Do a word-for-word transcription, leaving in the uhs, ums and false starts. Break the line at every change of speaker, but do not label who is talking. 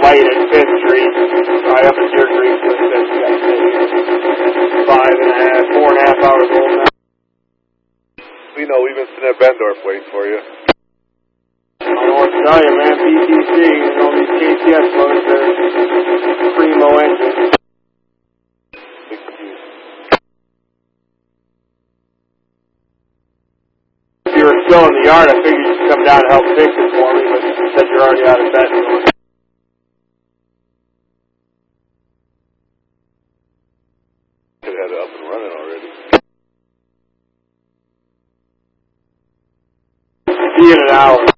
light at Fifth Street, right up at Deer Creek. So that's five and a half, four and a half hours old now.
We know we've been sitting at Bendorf waiting for you.
I don't know what to tell you, man. P T C, you know, these K T S motors, they're primo engines. If you were still in the yard, I figured you'd come down and help fix it for me, but you said you're already out of bed.
It had it up and running already.
See you in an hour.